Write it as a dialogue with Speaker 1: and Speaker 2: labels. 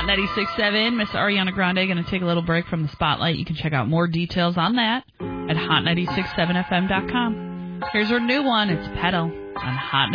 Speaker 1: Hot 96.7, Miss Ariana Grande going to take a little break from the spotlight. You can check out more details on that at hot967fm.com. Here's her new one. It's Pedal on Hot